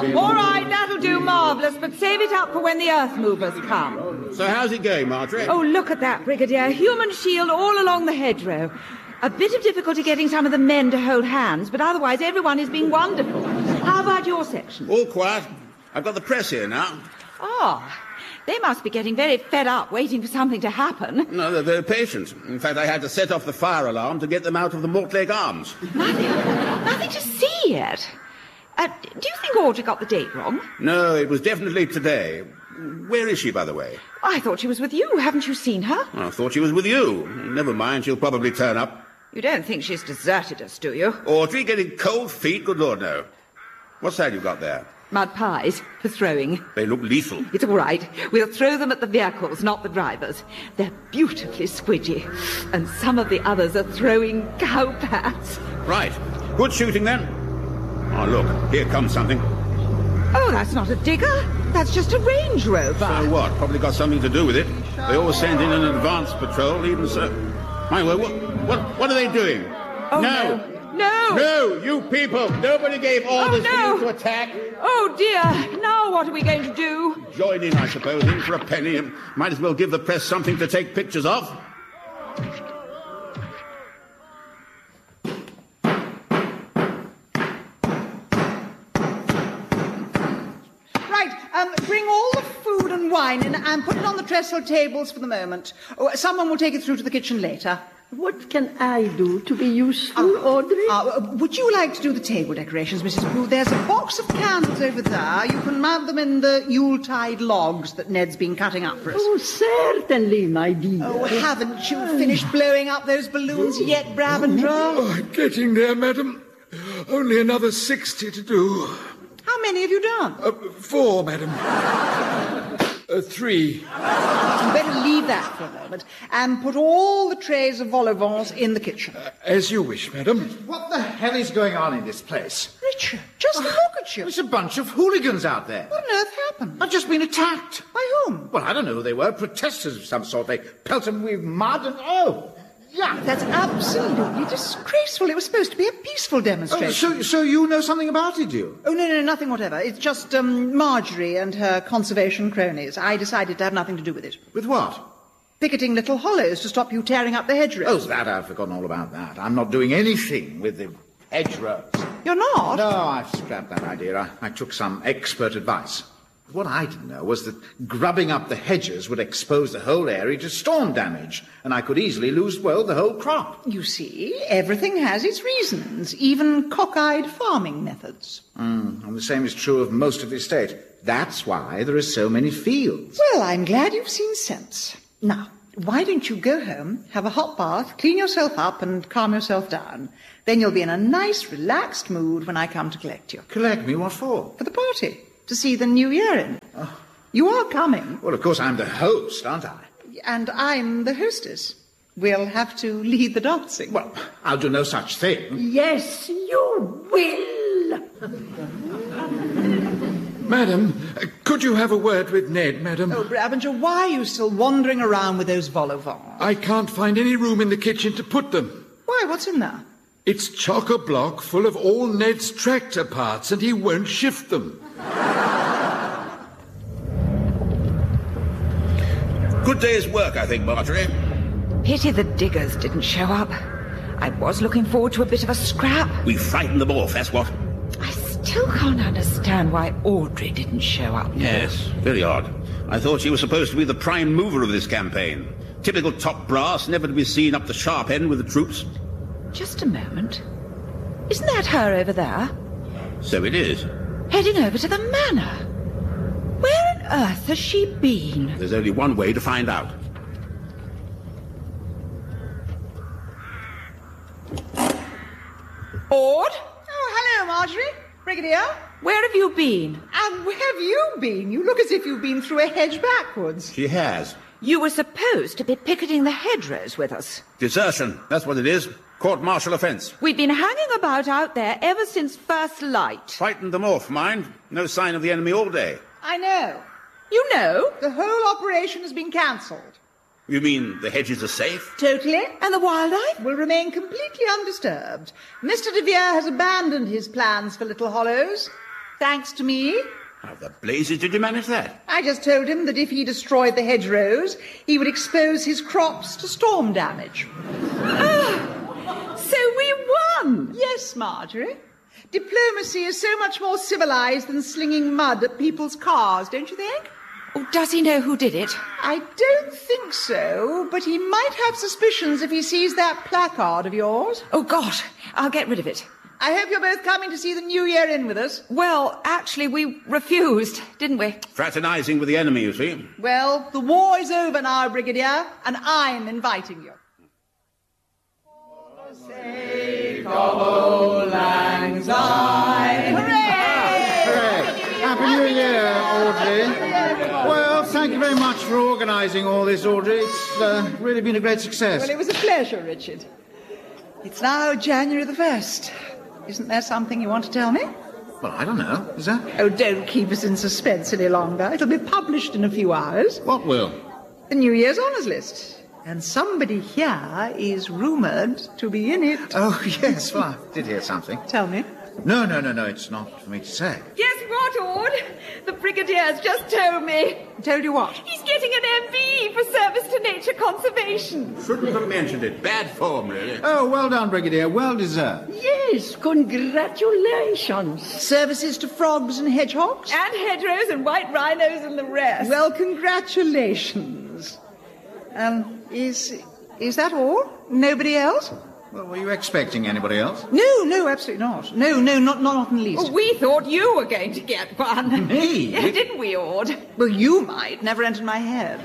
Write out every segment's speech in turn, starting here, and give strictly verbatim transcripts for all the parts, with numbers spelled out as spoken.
All right, that'll do marvellous, but save it up for when the earth movers come. So how's it going, Marjorie? Oh, look at that, Brigadier. Human shield all along the hedgerow. A bit of difficulty getting some of the men to hold hands, but otherwise everyone is being wonderful. How about your section? All quiet. I've got the press here now. Ah, they must be getting very fed up waiting for something to happen. No, they're very patient. In fact, I had to set off the fire alarm to get them out of the Mortlake Arms. Nothing, nothing to see yet. Uh, do you think Audrey got the date wrong? No, it was definitely today. Where is she, by the way? I thought she was with you. Haven't you seen her? I thought she was with you. Never mind, she'll probably turn up. You don't think she's deserted us, do you? Audrey getting cold feet? Good Lord, no. What's that you've got there? Mud pies for throwing. They look lethal. It's all right. We'll throw them at the vehicles, not the drivers. They're beautifully squidgy. And some of the others are throwing cowpats. Right. Good shooting, then. Oh, look, here comes something. Oh, that's not a digger. That's just a Range Rover. So what? Probably got something to do with it. They always send in an advance patrol, even so. My word, what, what, what are they doing? Oh, no. no. No! No, you people! Nobody gave orders oh, no. for you to attack! Oh, dear! Now what are we going to do? Join in, I suppose, in for a penny, and might as well give the press something to take pictures of. Right, um, bring all the food and wine in and put it on the trestle tables for the moment. Oh, someone will take it through to the kitchen later. What can I do to be useful, uh, Audrey? Uh, would you like to do the table decorations, Missus Prue? There's a box of candles over there. You can mount them in the Yuletide logs that Ned's been cutting up for us. Oh, certainly, my dear. Oh, haven't you finished blowing up those balloons yet, Brabandra? Oh, getting there, madam. Only another sixty to do. How many have you done? Uh, four, madam. Uh, three. You better leave that for a moment and put all the trays of vol au vents in the kitchen. Uh, as you wish, madam. What the hell is going on in this place? Richard, just look at you. There's a bunch of hooligans out there. What on earth happened? I've just been attacked. By whom? Well, I don't know who they were. Protesters of some sort. They pelted them with mud and... Oh, yeah. That's absolutely disgraceful. It was supposed to be a peaceful demonstration. Oh, so, so you know something about it, do you? Oh, no, no, nothing whatever. It's just um, Marjorie and her conservation cronies. I decided to have nothing to do with it. With what? Picketing little hollows to stop you tearing up the hedgerows. Oh, that, I've forgotten all about that. I'm not doing anything with the hedgerows. You're not? No, I've scrapped that idea. I, I took some expert advice. What I didn't know was that grubbing up the hedges would expose the whole area to storm damage, and I could easily lose, well, the whole crop. You see, everything has its reasons, even cockeyed farming methods. Mm, and the same is true of most of the estate. That's why there are so many fields. Well, I'm glad you've seen sense. Now, why don't you go home, have a hot bath, clean yourself up, and calm yourself down? Then you'll be in a nice, relaxed mood when I come to collect you. Collect me? What for? For the party. To see the new year in. Oh. You are coming. Well, of course, I'm the host, aren't I? And I'm the hostess. We'll have to lead the dancing. Well, I'll do no such thing. Yes, you will. Madam, uh, could you have a word with Ned, madam? Oh, Brabandra, why are you still wandering around with those vol au vents? I can't find any room in the kitchen to put them. Why, what's in there? It's chock-a-block full of all Ned's tractor parts, and he won't shift them. Good day's work, I think, Marjorie. Pity the diggers didn't show up. I was looking forward to a bit of a scrap. We frightened them off, that's what. I still can't understand why Audrey didn't show up. Yes, very odd. I thought she was supposed to be the prime mover of this campaign. Typical top brass, never to be seen up the sharp end with the troops. Just a moment. Isn't that her over there? So it is. Heading over to the manor. Where on earth has she been? There's only one way to find out. Ord? Oh, hello, Marjorie. Brigadier. Where have you been? And where have you been? You look as if you've been through a hedge backwards. She has. You were supposed to be picketing the hedgerows with us. Desertion, that's what it is. Court-martial offence. We've been hanging about out there ever since first light. Frightened them off, mind. No sign of the enemy all day. I know. You know? The whole operation has been cancelled. You mean the hedges are safe? Totally. And the wildlife? Will remain completely undisturbed. Mister de Vere has abandoned his plans for Little Hollows. Thanks to me. How the blazes did you manage that? I just told him that if he destroyed the hedgerows, he would expose his crops to storm damage. Oh, so we won! Yes, Marjorie. Diplomacy is so much more civilized than slinging mud at people's cars, don't you think? Oh, does he know who did it? I don't think so, but he might have suspicions if he sees that placard of yours. Oh, gosh, I'll get rid of it. I hope you're both coming to see the New Year in with us. Well, actually, we refused, didn't we? Fraternizing with the enemy, you see. Well, the war is over now, Brigadier, and I'm inviting you. For the sake of old lang syne. Hooray! Hooray! Happy New Year, Audrey. Well, thank you very much for organising all this, Audrey. It's uh, really been a great success. Well, it was a pleasure, Richard. It's now January the first. Isn't there something you want to tell me? Well, I don't know. Is there? Oh, don't keep us in suspense any longer. It'll be published in a few hours. What will? The New Year's honours list. And somebody here is rumoured to be in it. Oh, yes. Well, I did hear something. Tell me. No, no, no, no. It's not for me to say. Guess what, Ord? The Brigadier's just told me. Told you what? He's getting an M B E for service to nature conservation. Shouldn't have mentioned it. Bad form, really. Oh, well done, Brigadier. Well deserved. Yes, congratulations. Services to frogs and hedgehogs? And hedgerows and white rhinos and the rest. Well, congratulations. Um, is, is that all? Nobody else? Well, were you expecting anybody else? No, no, absolutely not. No, no, not, not, not in the least. Oh, we thought you were going to get one. Me? Yeah, didn't we, Ord? Well, you might. Never entered my head.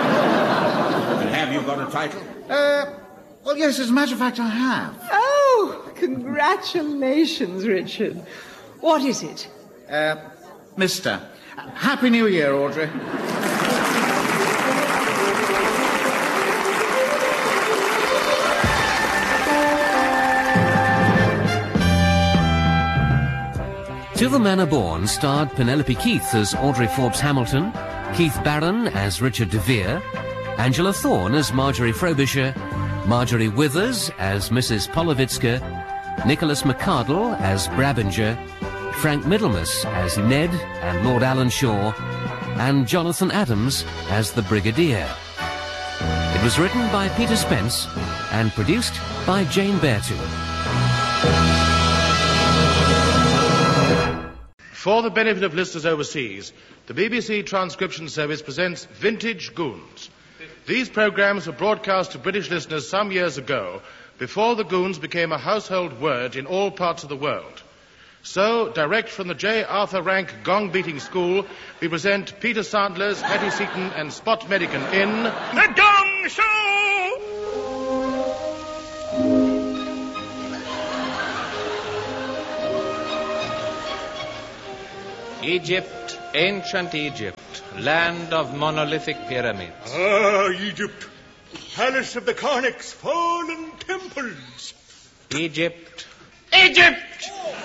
And have you got a title? Uh, well, yes, as a matter of fact, I have. Oh, congratulations, Richard. What is it? Uh, Mister Happy New Year, Audrey. To the Manor Born starred Penelope Keith as Audrey Forbes Hamilton, Keith Barron as Richard de Vere, Angela Thorne as Marjorie Frobisher, Marjorie Withers as Missus Polovitska, Nicholas McCardle as Brabinger, Frank Middlemas as Ned and Lord Alan Shaw, and Jonathan Adams as the Brigadier. It was written by Peter Spence and produced by Jane Beartu. For the benefit of listeners overseas, the B B C Transcription Service presents Vintage Goons. These programmes were broadcast to British listeners some years ago, before the Goons became a household word in all parts of the world. So, direct from the J. Arthur Rank gong-beating school, we present Peter Sandler's, Hattie Seaton and Spot Medican in... The Gong Show! Egypt, ancient Egypt, land of monolithic pyramids. Ah, Egypt, palace of the Karnak's fallen temples. Egypt. Egypt!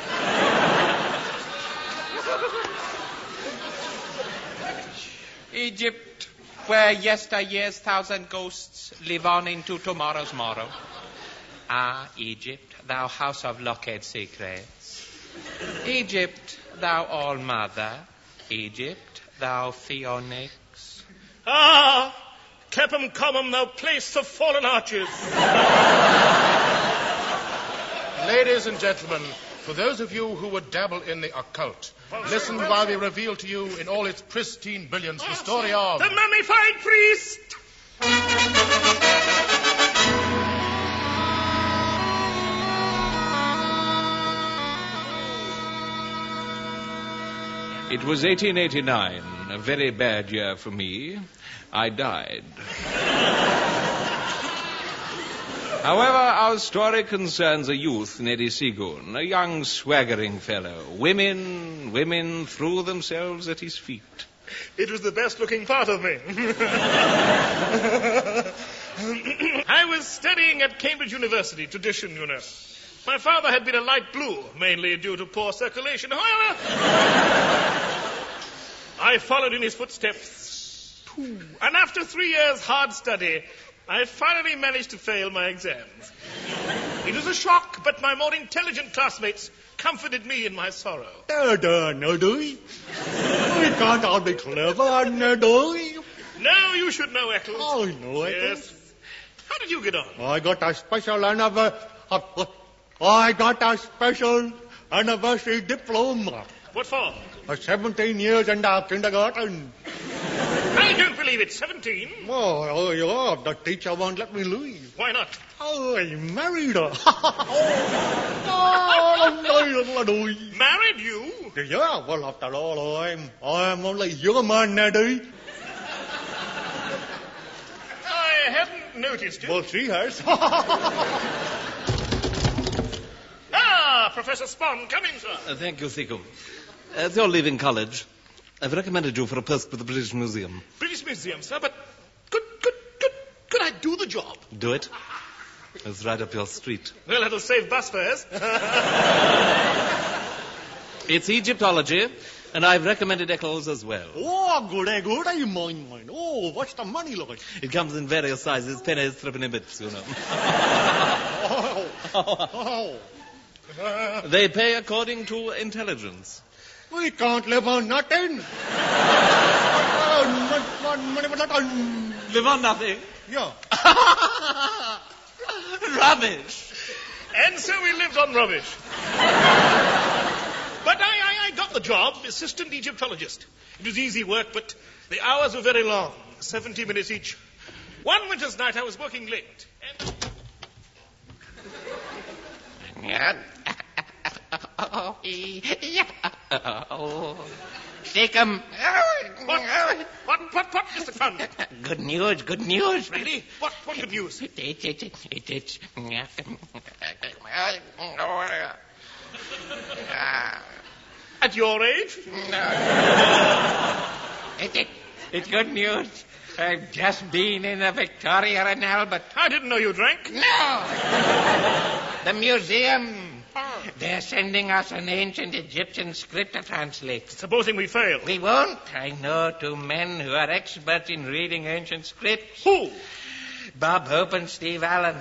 Egypt, where yesteryear's thousand ghosts live on into tomorrow's morrow. Ah, Egypt, thou house of locked secrets. Egypt, thou all-mother. Egypt, thou Phoenix. Ah, Clapham Common, thou place of fallen arches. Ladies and gentlemen, for those of you who would dabble in the occult, listen while we reveal to you in all its pristine brilliance the story of... The Mummified Priest! It was eighteen eighty-nine, a very bad year for me. I died. However, our story concerns a youth, Neddy Seagoon, a young swaggering fellow. Women, women threw themselves at his feet. It was the best-looking part of me. I was studying at Cambridge University, tradition, you know. My father had been a light blue, mainly due to poor circulation. However, I followed in his footsteps. And after three years' hard study, I finally managed to fail my exams. It was a shock, but my more intelligent classmates comforted me in my sorrow. There, there, Neddy. We can't all be clever, Neddy. Now you should know, Eccles. I know, Eccles. Yes. How did you get on? I got a special anniversary. I got a special anniversary diploma. What for? Uh, Seventeen years in the kindergarten. I don't believe it's seventeen. Oh, oh, yeah, the teacher won't let me leave. Why not? Oh, I married her. oh, Married you? Yeah, well, after all, I'm, I'm only human, Neddy. I hadn't noticed it. Well, she has. Ah, Professor Spon, come in, sir. Uh, thank you, Seacombe. As you're leaving college, I've recommended you for a post with the British Museum. British Museum, sir, but could, could, could, could I do the job? Do it. It's right up your street. Well, it'll save bus fares. It's Egyptology, and I've recommended Eccles as well. Oh, good, eh, good. I mind, mind. Oh, what's the money like? It comes in various sizes, pennies, threepenny bits, you know. oh, oh. They pay according to intelligence. We can't live on nothing. Live on nothing? Yeah. Rubbish. And so we lived on rubbish. But I, I, I got the job, assistant Egyptologist. It was easy work, but the hours were very long, seventy minutes each. One winter's night I was working late. And... Oh, Seacombe. What? What, what, what, Mister Fun? Good news, good news. Really? What, what good news? It, it, it, it, it's... At your age? it, it, it's good news. I've just been in the Victoria and Albert. I didn't know you drank. No. The museum. They're sending us an ancient Egyptian script to translate. Supposing we fail? We won't. I know two men who are experts in reading ancient scripts. Who? Bob Hope and Steve Allen.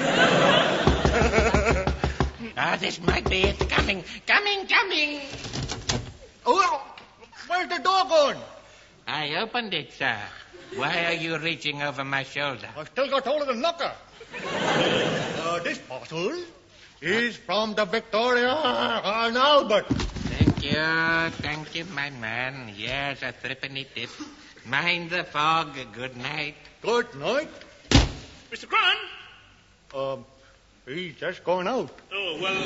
Ah, this might be it. Coming, coming, coming. Oh, where's the door going? I opened it, sir. Why are you reaching over my shoulder? I still got hold of the knocker. uh, this parcel is from the Victoria and Albert. Thank you, thank you, my man. Yes, a threepenny tip. Mind the fog. Good night. Good night. Mister Cran? Um, he's just going out. Oh, well...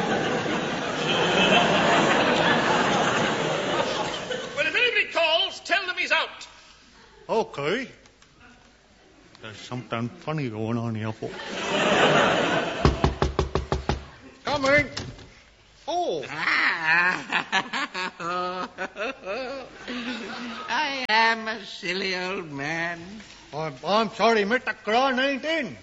well, if anybody calls, tell them he's out. Okay. There's something funny going on here, folks. Coming. Oh. I am a silly old man. I'm, I'm sorry, Mister Cron ain't in.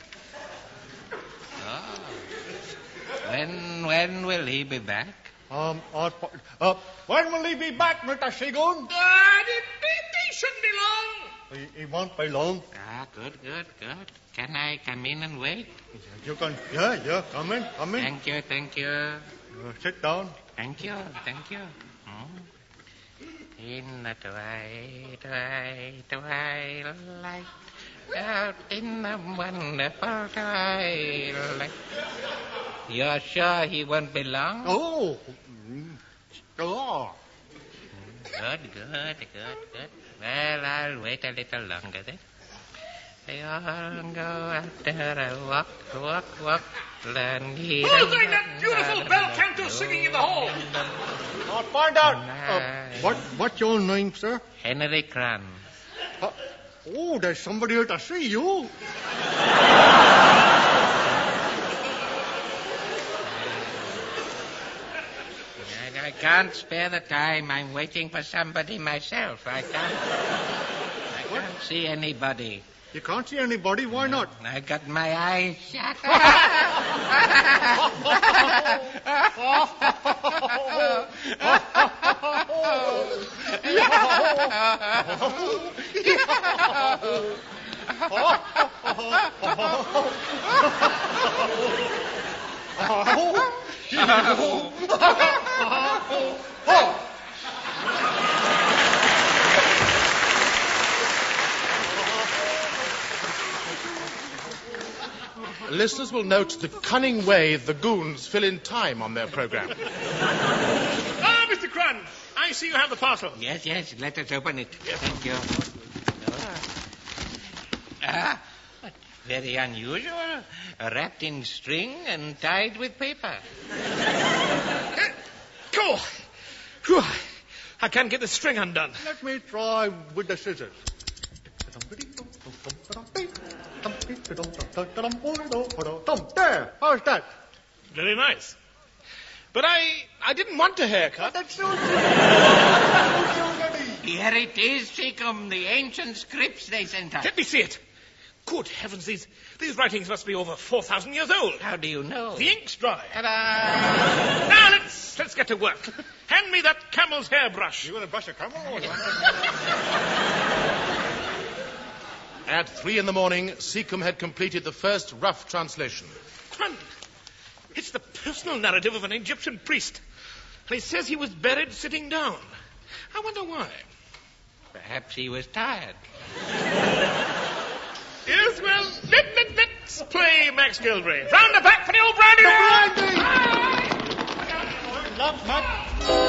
Oh. When, when will he be back? Um, uh, uh, when will he be back, Mister Seagoon? Uh, he, he shouldn't be long. He, he won't be long. Ah, good, good, good. Can I come in and wait? You can, yeah, yeah, come in, come in. Thank you, thank you. Uh, sit down. Thank you, thank you. Hmm. In the twilight, twilight, twilight, out in the wonderful twilight. You're sure he won't be long? Oh, oh. Good, good, good, good. Well, I'll wait a little longer then. They all go out there, I walk, walk, walk. Who's doing that beautiful bell canto singing in the hall? I'll find out. Uh, what, what's your name, sir? Henry Cran. Uh, oh, there's somebody here to see you. I can't spare the time. I'm waiting for somebody myself. I can't. I can't see anybody. You can't see anybody? Why not? I got my eyes shut. Listeners will note the cunning way the goons fill in time on their program. Ah, Mister Crun, I see you have the parcel. Yes, yes, let us open it. Thank you. Ah, but very unusual. Wrapped in string and tied with paper. Cool. Whew. I can't get the string undone. Let me try with the scissors. There, how's that? Very nice. But I I didn't want a haircut. That's so Here it is, Seacombe, the ancient scripts they sent us. Let me see it. Good heavens, these, these writings must be over four thousand years old. How do you know? The ink's dry. Ta-da! Now, let's, let's get to work. Hand me that camel's hairbrush. You want to brush a camel? At three in the morning, Seacombe had completed the first rough translation. Crun, it's the personal narrative of an Egyptian priest. And he says he was buried sitting down. I wonder why. Perhaps he was tired. Yes, well, let, let, let's play Max Gilgrave. Round the back for the old brandy! Brandy! Love, Max.